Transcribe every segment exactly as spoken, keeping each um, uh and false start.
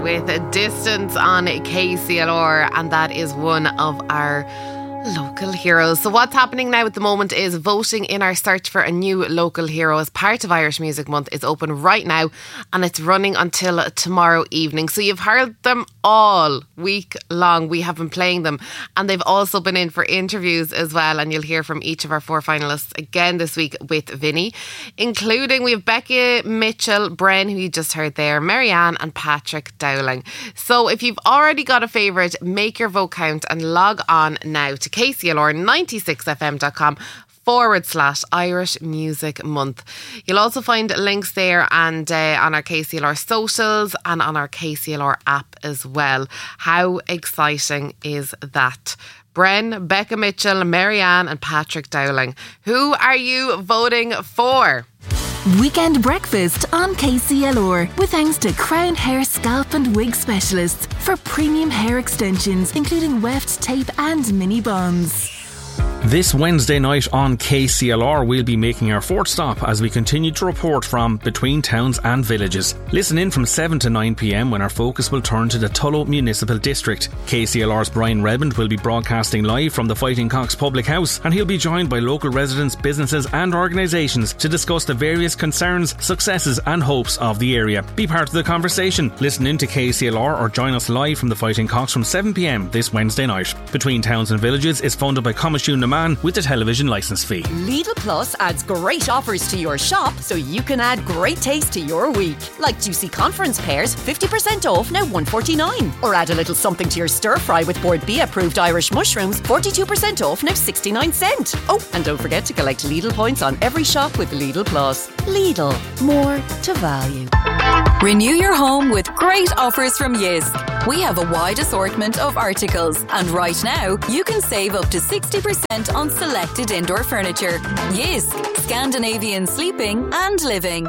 with Distance on K C L R, and that is one of our local heroes. So what's happening now at the moment is voting in our search for a new local hero as part of Irish Music Month is open right now, and it's running until tomorrow evening. So you've heard them all week long. We have been playing them, and they've also been in for interviews as well, and you'll hear from each of our four finalists again this week with Vinny, including we have Becca Mitchell, Bren, who you just heard there, Marianne and Patrick Dowling. So if you've already got a favourite, make your vote count and log on now to K C L R ninety-six F M dot com forward slash Irish Music Month. You'll also find links there and uh, on our K C L R socials and on our K C L R app as well. How exciting is that? Bren, Becca Mitchell, Marianne and Patrick Dowling. Who are you voting for? Weekend breakfast on K C L R with thanks to Crown Hair Scalp and Wig Specialists for premium hair extensions including weft, tape and mini bonds. This Wednesday night on K C L R, we'll be making our fourth stop as we continue to report from between towns and villages. Listen in from seven to nine p m when our focus will turn to the Tullow Municipal District. K C L R's Brian Redmond will be broadcasting live from the Fighting Cocks Public House, and he'll be joined by local residents, businesses and organisations to discuss the various concerns, successes and hopes of the area. Be part of the conversation. Listen in to K C L R or join us live from the Fighting Cocks from seven p m this Wednesday night. Between Towns and Villages is funded by Coimisiún na Man with the television licence fee. Lidl Plus adds great offers to your shop so you can add great taste to your week. Like juicy conference pears, fifty percent off, now one forty-nine. Or add a little something to your stir fry with Board B approved Irish mushrooms, forty-two percent off, now sixty-nine cent. Oh, and don't forget to collect Lidl points on every shop with Lidl Plus. Lidl, more to value. Renew your home with great offers from Jysk. We have a wide assortment of articles, and right now you can save up to sixty percent on selected indoor furniture. Jysk, Scandinavian sleeping and living.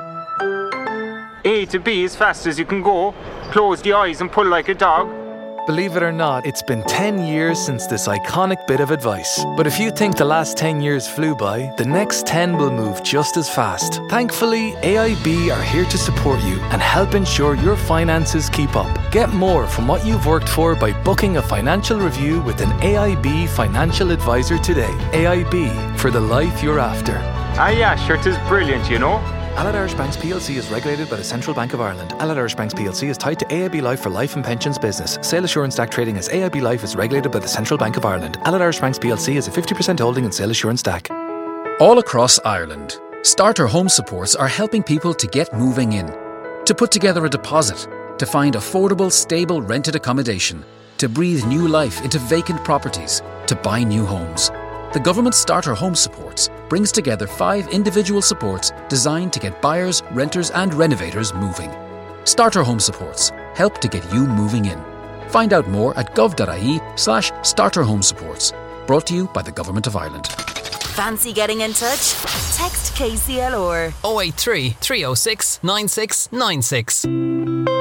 A to B as fast as you can go. Close the eyes and pull like a dog. Believe it or not, it's been ten years since this iconic bit of advice. But if you think the last ten years flew by, the next ten will move just as fast. Thankfully, A I B are here to support you and help ensure your finances keep up. Get more from what you've worked for by booking a financial review with an A I B financial advisor today. A I B, for the life you're after. Ah yeah, sure, it is brilliant, you know. Allied Irish Banks P L C is regulated by the Central Bank of Ireland. Allied Irish Banks P L C is tied to A I B Life for life and pensions business. Sale Assurance Stack trading as A I B Life is regulated by the Central Bank of Ireland. Allied Irish Banks P L C is a fifty percent holding in Sale Assurance Stack. All across Ireland, Starter Home Supports are helping people to get moving in, to put together a deposit, to find affordable, stable rented accommodation, to breathe new life into vacant properties, to buy new homes. The government Starter Home Supports brings together five individual supports designed to get buyers, renters and renovators moving. Starter Home Supports help to get you moving in. Find out more at gov.ie slash starter home supports. Brought to you by the Government of Ireland. Fancy getting in touch? Text K C L R oh eight three, three oh six, nine six nine six.